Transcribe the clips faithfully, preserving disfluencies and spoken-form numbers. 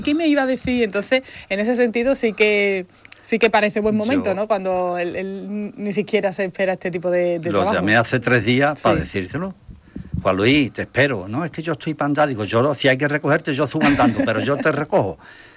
¿Qué me iba a decir? Entonces, en ese sentido sí que sí que parece buen momento, Yo, ¿no? Cuando él, él ni siquiera se espera este tipo de, de lo trabajo. Lo llamé hace tres días sí. para decírtelo. Juan Luis, te espero. No, es que yo estoy para andar. Digo, yo, si hay que recogerte, yo subo andando, pero yo te recojo.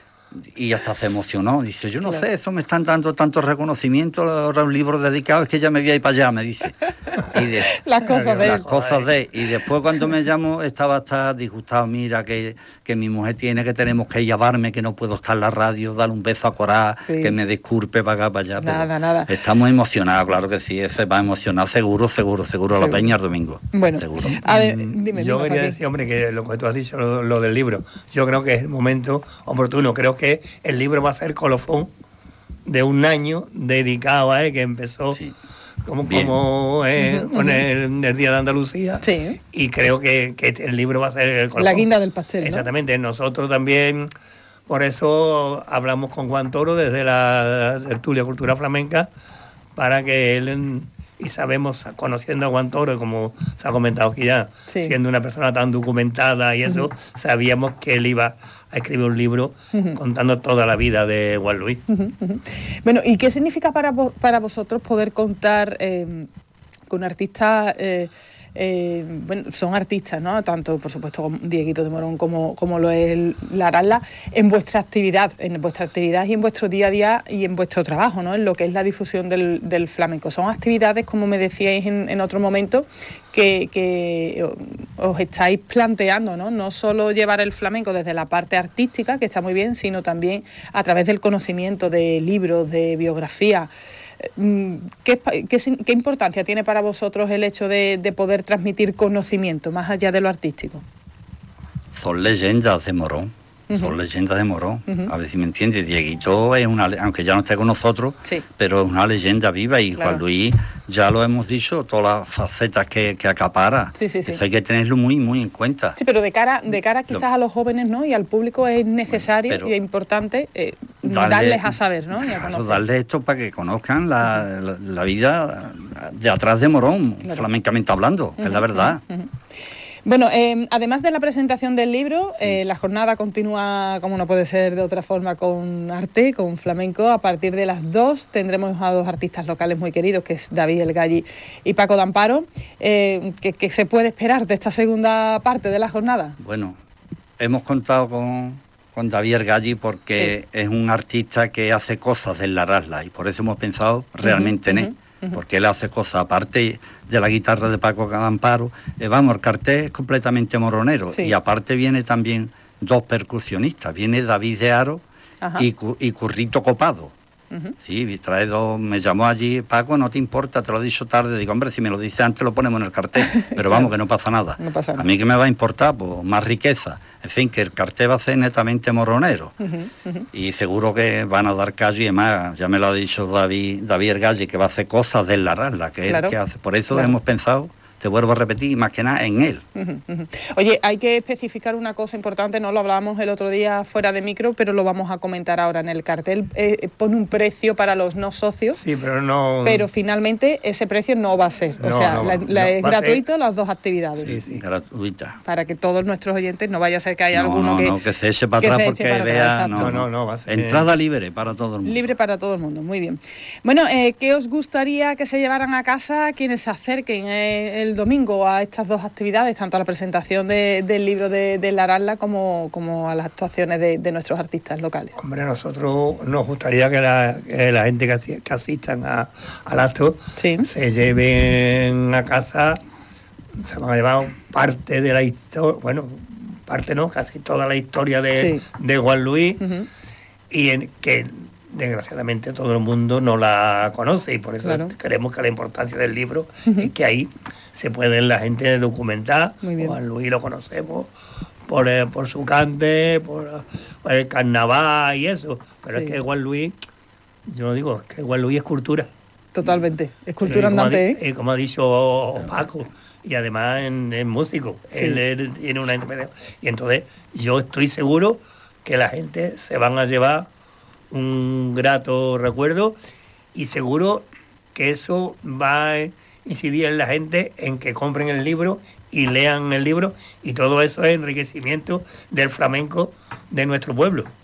Y hasta se emocionó. Dice, yo no claro. sé, eso me están dando tanto reconocimiento, ahora un libro dedicado, es que ya me voy a ir para allá, me dice. Y de, las cosas de Las cosas de Y después cuando me llamo estaba hasta disgustado, mira, que, que mi mujer tiene, que tenemos que llevarme, que no puedo estar en la radio, darle un beso a Corá, sí. que me disculpe para acá, para allá. Nada, nada. Estamos emocionados, claro que sí, se va a emocionar, seguro, seguro, seguro, seguro. La Peña el domingo. Bueno, seguro. A ver, dime, yo dime, quería decir, hombre, que lo que tú has dicho, lo, lo del libro, yo creo que es el momento oportuno, creo que el libro va a ser colofón de un año dedicado a él, que empezó sí. como, como eh, uh-huh, con el, el Día de Andalucía sí. y creo que, que el libro va a ser el colofón. La guinda del pastel, exactamente, ¿no? Nosotros también, por eso hablamos con Juan Toro desde la tertulia Cultura Flamenca, para que él, y sabemos, conociendo a Juan Toro, como se ha comentado aquí ya, sí. siendo una persona tan documentada y eso, uh-huh. sabíamos que él iba a escribir un libro uh-huh. contando toda la vida de Juan Luis. Uh-huh, uh-huh. Bueno, ¿y qué significa para, vo- para vosotros poder contar eh, con artistas... Eh, Eh, bueno, son artistas, ¿no? Tanto, por supuesto, Dieguito de Morón como, como lo es Laralda, en vuestra actividad, en vuestra actividad y en vuestro día a día y en vuestro trabajo, ¿no? En lo que es la difusión del, del flamenco. Son actividades, como me decíais en, en otro momento, que, que os estáis planteando, ¿no? No solo llevar el flamenco desde la parte artística, que está muy bien, sino también a través del conocimiento de libros, de biografía. ¿Qué, qué, ¿Qué importancia tiene para vosotros el hecho de, de poder transmitir conocimiento más allá de lo artístico? Son leyendas de Morón, uh-huh. son leyendas de Morón, uh-huh. a ver si me entiendes. Dieguito es una, aunque ya no esté con nosotros, sí. pero es una leyenda viva y claro. Juan Luis, ya lo hemos dicho, todas las facetas que, que acapara, sí, sí, sí. eso hay que tenerlo muy, muy en cuenta. Sí, pero de cara, de cara quizás lo, a los jóvenes, ¿no? Y al público es necesario bueno, y es importante eh, darle, darles a saber, ¿no? Y a claro, darles esto para que conozcan la, la, la vida de atrás de Morón, claro. flamencamente hablando, que uh-huh, es la verdad. Uh-huh, uh-huh. Bueno, eh, además de la presentación del libro, sí. eh, la jornada continúa, como no puede ser de otra forma, con arte, con flamenco. A partir de las dos tendremos a dos artistas locales muy queridos, que es David El Galli y Paco D'Amparo. Eh, ¿qué, ¿Qué se puede esperar de esta segunda parte de la jornada? Bueno, hemos contado con, con David El Galli porque sí. es un artista que hace cosas del Laralda y por eso hemos pensado realmente uh-huh, en él. Uh-huh. Porque él hace cosas, aparte de la guitarra de Paco D'Amparo, eh, vamos, el cartel es completamente moronero, sí. y aparte viene también dos percusionistas, viene David de Aro y, y Currito Copado. Uh-huh. Sí, trae dos, me llamó allí, Paco, no te importa, te lo he dicho tarde, digo, hombre, si me lo dice antes lo ponemos en el cartel, pero claro. vamos, que no pasa nada. No pasa nada. A mí que me va a importar, pues más riqueza, en fin, que el cartel va a ser netamente moronero, uh-huh, uh-huh. y seguro que van a dar calle y más, ya me lo ha dicho David, David El Galli, que va a hacer cosas del Laralda, que claro. es el que hace, por eso claro. hemos pensado... Te vuelvo a repetir, más que nada en él. Uh-huh, uh-huh. Oye, hay que especificar una cosa importante, no lo hablábamos el otro día fuera de micro, pero lo vamos a comentar ahora en el cartel. Eh, pone un precio para los no socios, sí, pero no... pero finalmente ese precio no va a ser. O no, sea, no, la, no, la, es gratuito ser... las dos actividades. Sí, sí, gratuita. Para que todos nuestros oyentes, no vaya a ser que haya no, alguno no, que... No, que se eche para atrás porque para vea... atrás, no, no, no, va a ser... Entrada libre para todo el mundo. Libre para todo el mundo, muy bien. Bueno, eh, ¿qué os gustaría que se llevaran a casa quienes se acerquen eh, el domingo a estas dos actividades, tanto a la presentación de, del libro de, de Laralda como, como a las actuaciones de, de nuestros artistas locales? Hombre, a nosotros nos gustaría que la, que la gente que, que asistan a, al acto sí. se lleven a casa, se van a llevar parte de la historia, bueno, parte no, casi toda la historia de, sí. de Juan Luis, uh-huh. y en, que desgraciadamente todo el mundo no la conoce y por eso claro. creemos que la importancia del libro uh-huh. es que ahí se puede la gente documentar. Juan Luis lo conocemos por, eh, por su cante, por, por el carnaval y eso, pero sí. es que Juan Luis, yo lo digo, es que Juan Luis es cultura. Totalmente, es cultura andante, ¿eh? Y como ha dicho Paco, y además es músico, sí. él, él tiene una interpretación, y entonces yo estoy seguro que la gente se van a llevar un grato recuerdo y seguro que eso va a incidir en la gente en que compren el libro y lean el libro, y todo eso es enriquecimiento del flamenco de nuestro pueblo.